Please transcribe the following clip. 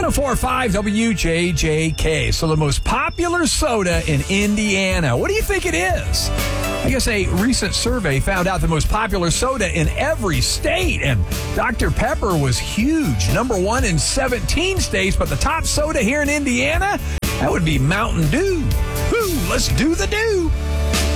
104.5 WJJK. So the most popular soda in Indiana. What do you think it is? I guess a recent survey found out the most popular soda in every state, and Dr. Pepper was huge, number one in 17 states, but the top soda here in Indiana, that would be Mountain Dew. Woo, let's do the do.